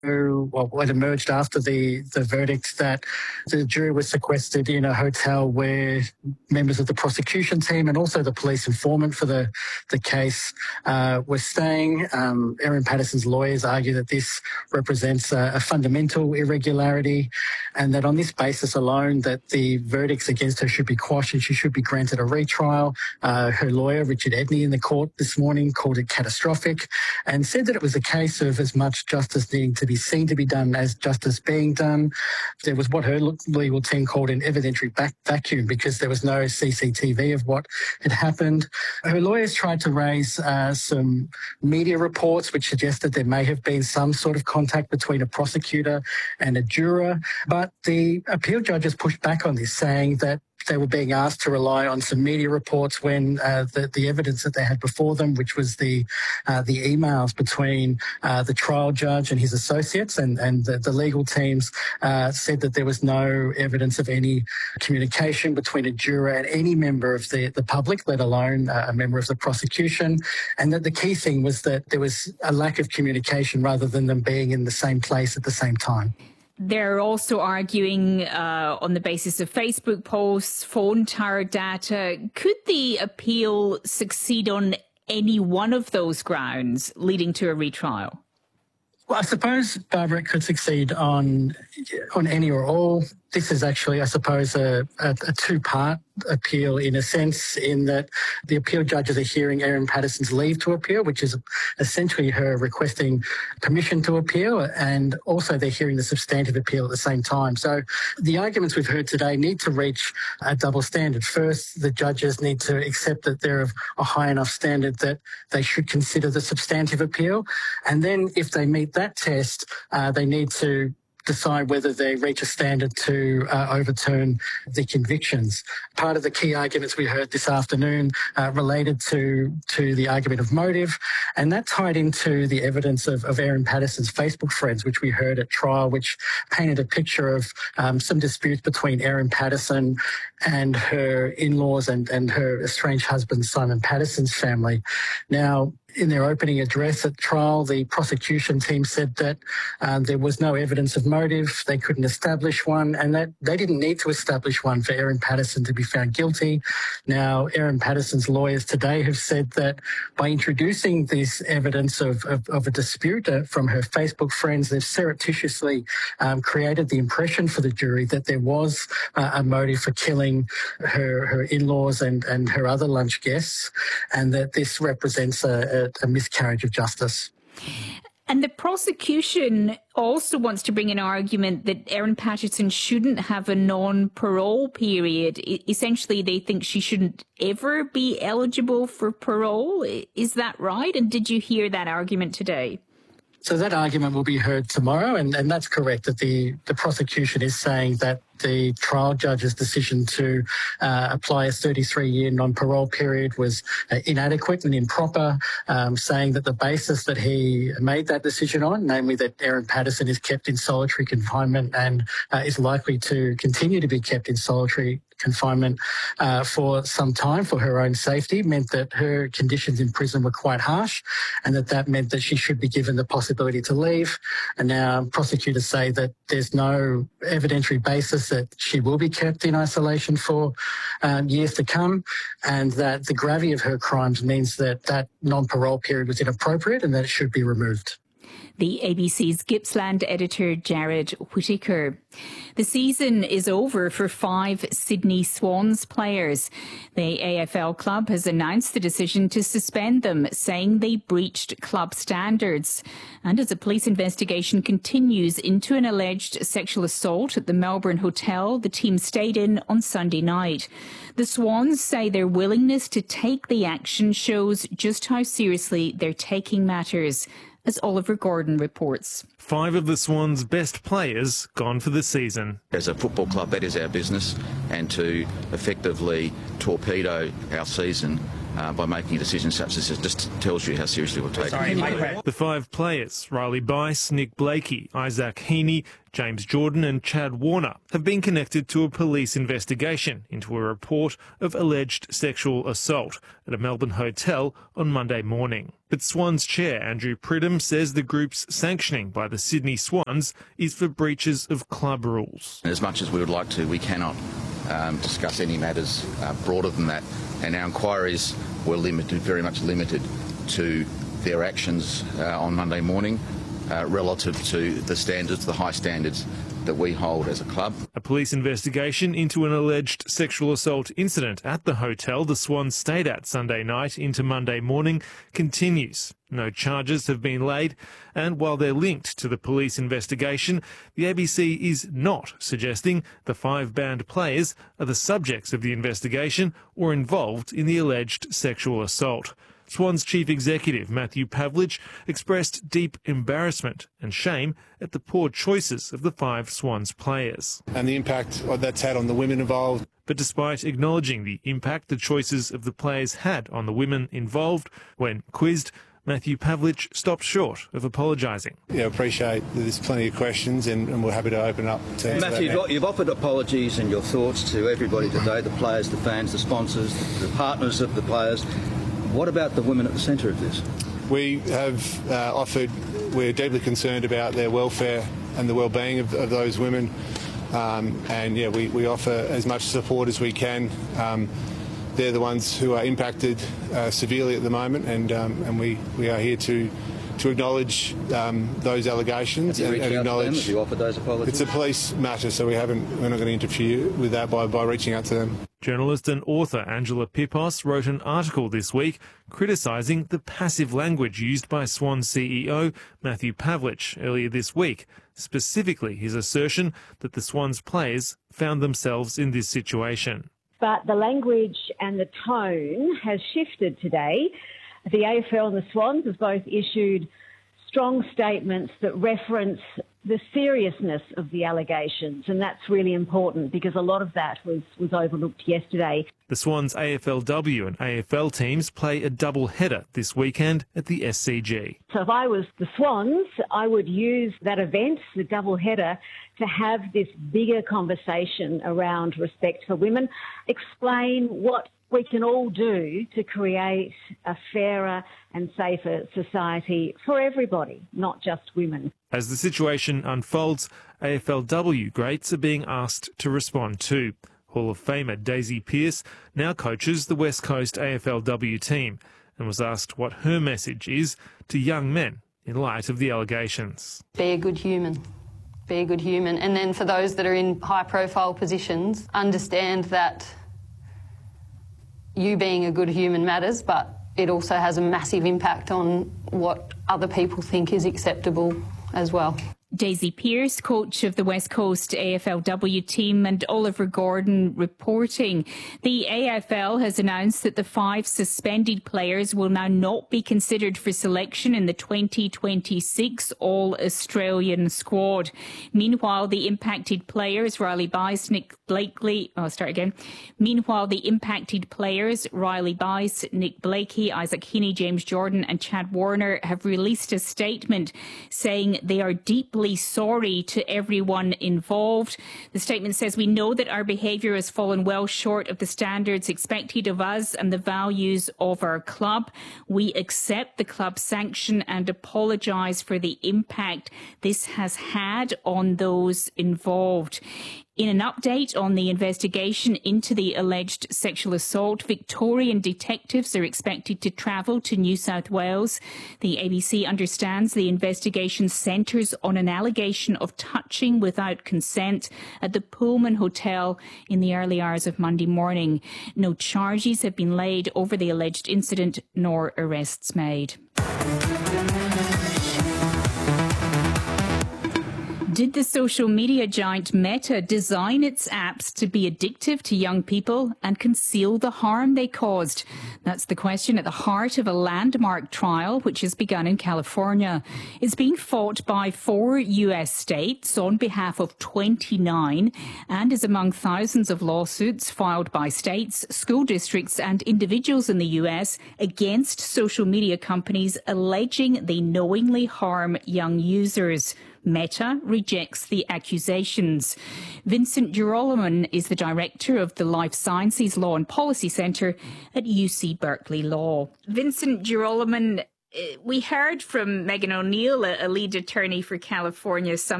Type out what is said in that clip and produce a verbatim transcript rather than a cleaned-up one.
well, what emerged after the, the verdict, that the jury was sequestered in a hotel where members of the prosecution team and also the police informant for the, the case uh, were staying. Um, Erin Patterson's lawyers argue that this represents a, a fundamental irregularity, and that on this basis alone that the verdicts against her should be quashed and she should be granted a retrial. Uh, her lawyer, Richard Edney, in the court this morning called it catastrophic and said that it was a case of as much justice needing to be seen to be done as justice being done. There was what her legal team called an evidentiary back vacuum because there was no C C T V of what had happened. Her lawyers tried to raise uh, some media reports which suggested there may have been some sort of contact between a prosecutor and a juror, but the appeal judges pushed back on this, saying that they were being asked to rely on some media reports when uh, the, the evidence that they had before them, which was the uh, the emails between uh, the trial judge and his associates, and, and the, the legal teams uh, said that there was no evidence of any communication between a juror and any member of the, the public, let alone uh, a member of the prosecution, and that the key thing was that there was a lack of communication rather than them being in the same place at the same time. They're also arguing uh, on the basis of Facebook posts, phone tower data. Could the appeal succeed on any one of those grounds, leading to a retrial? Well, I suppose, Barbara, it could succeed on on any or all. This is actually, I suppose, a, a, a two-part appeal in a sense, in that the appeal judges are hearing Erin Patterson's leave to appeal, which is essentially her requesting permission to appeal, and also they're hearing the substantive appeal at the same time. So the arguments we've heard today need to reach a double standard. First, the judges need to accept that they're of a high enough standard that they should consider the substantive appeal. And then if they meet that test, uh, they need to decide whether they reach a standard to uh, overturn the convictions. Part of the key arguments we heard this afternoon uh, related to to the argument of motive, and that tied into the evidence of, of Erin Patterson's Facebook friends, which we heard at trial, which painted a picture of um, some disputes between Erin Patterson and her in-laws and, and her estranged husband, Simon Patterson's family. Now, in their opening address at trial, the prosecution team said that um, there was no evidence of motive, they couldn't establish one, and that they didn't need to establish one for Erin Patterson to be found guilty. Now, Erin Patterson's lawyers today have said that by introducing this evidence of, of, of a dispute uh, from her Facebook friends, they've surreptitiously um, created the impression for the jury that there was uh, a motive for killing her, her in-laws and, and her other lunch guests, and that this represents a, a a miscarriage of justice. And the prosecution also wants to bring an argument that Erin Patterson shouldn't have a non-parole period. Essentially, they think she shouldn't ever be eligible for parole. Is that right? And did you hear that argument today? So that argument will be heard tomorrow, and, and that's correct, that the, the prosecution is saying that the trial judge's decision to uh, apply a thirty-three year non-parole period was uh, inadequate and improper, um, saying that the basis that he made that decision on, namely that Erin Patterson is kept in solitary confinement and uh, is likely to continue to be kept in solitary confinement uh, for some time for her own safety, meant that her conditions in prison were quite harsh, and that that meant that she should be given the possibility to leave. And now prosecutors say that there's no evidentiary basis that she will be kept in isolation for um, years to come, and that the gravity of her crimes means that that non-parole period was inappropriate and that it should be removed. The A B C's Gippsland editor Jared Whittaker. The season is over for five Sydney Swans players. The A F L club has announced the decision to suspend them, saying they breached club standards. And as a police investigation continues into an alleged sexual assault at the Melbourne hotel the team stayed in on Sunday night. The Swans say their willingness to take the action shows just how seriously they're taking matters, as Oliver Gordon reports. Five of the Swans' best players gone for the season. As a football club, that is our business, and to effectively torpedo our season uh, by making a decision such as this. It just tells you how seriously we'll take it. The five players, Riley Bice, Nick Blakey, Isaac Heaney, James Jordan and Chad Warner, have been connected to a police investigation into a report of alleged sexual assault at a Melbourne hotel on Monday morning. But Swans chair Andrew Pridham says the group's sanctioning by the Sydney Swans is for breaches of club rules. As much as we would like to, we cannot um, discuss any matters uh, broader than that, and our inquiries were limited, very much limited to their actions uh, on Monday morning. Uh, relative to the standards, the high standards that we hold as a club. A police investigation into an alleged sexual assault incident at the hotel the Swans stayed at Sunday night into Monday morning continues. No charges have been laid, and while they're linked to the police investigation, the A B C is not suggesting the five banned players are the subjects of the investigation or involved in the alleged sexual assault. Swans chief executive Matthew Pavlich expressed deep embarrassment and shame at the poor choices of the five Swans players. And the impact that's had on the women involved. But despite acknowledging the impact the choices of the players had on the women involved, when quizzed, Matthew Pavlich stopped short of apologising. Yeah, I appreciate that there's plenty of questions and, and we're happy to open up to Matthew, you've, you've offered apologies and your thoughts to everybody today, the players, the fans, the sponsors, the partners of the players. What about the women at the centre of this? We have uh, offered, we're deeply concerned about their welfare and the well-being of, of those women. Um, and yeah, we, we offer as much support as we can. Um, they're the ones who are impacted uh, severely at the moment, and um, and we, we are here to to acknowledge um, those allegations and, and acknowledge. Have you offered those apologies? It's a police matter, so we haven't. We're not going to interfere with that by, by reaching out to them. Journalist and author Angela Pipos wrote an article this week criticising the passive language used by Swan C E O Matthew Pavlich earlier this week, specifically his assertion that the Swans players found themselves in this situation. But the language and the tone has shifted today. The A F L and the Swans have both issued strong statements that reference the seriousness of the allegations, and that's really important because a lot of that was, was overlooked yesterday. The Swans A F L W and A F L teams play a double header this weekend at the S C G. So if I was the Swans, I would use that event, the double header, to have this bigger conversation around respect for women, explain what we can all do to create a fairer and safer society for everybody, not just women. As the situation unfolds, A F L W greats are being asked to respond too. Hall of Famer Daisy Pearce now coaches the West Coast A F L W team and was asked what her message is to young men in light of the allegations. Be a good human. Be a good human. And then for those that are in high-profile positions, understand that you being a good human matters, but it also has a massive impact on what other people think is acceptable as well. Daisy Pearce, coach of the West Coast A F L W team, and Oliver Gordon reporting. The A F L has announced that the five suspended players will now not be considered for selection in the twenty twenty-six All-Australian squad. Meanwhile, the impacted players, Riley Bice, Nick Blakey, oh, I'll start again. Meanwhile, the impacted players, Riley Bice, Nick Blakey, Isaac Heaney, James Jordan and Chad Warner have released a statement saying they are deeply sorry to everyone involved. The statement says, "We know that our behaviour has fallen well short of the standards expected of us and the values of our club. We accept the club sanction and apologise for the impact this has had on those involved." In an update on the investigation into the alleged sexual assault, Victorian detectives are expected to travel to New South Wales. The A B C understands the investigation centres on an allegation of touching without consent at the Pullman Hotel in the early hours of Monday morning. No charges have been laid over the alleged incident, nor arrests made. Did the social media giant Meta design its apps to be addictive to young people and conceal the harm they caused? That's the question at the heart of a landmark trial which has begun in California. It's being fought by four U S states on behalf of twenty-nine and is among thousands of lawsuits filed by states, school districts and individuals in the U S against social media companies alleging they knowingly harm young users. Meta rejects the accusations. Vincent Girolamo is the director of the Life Sciences Law and Policy Centre at U C Berkeley Law. Vincent Girolamo, we heard from Megan O'Neill, a lead attorney for California, some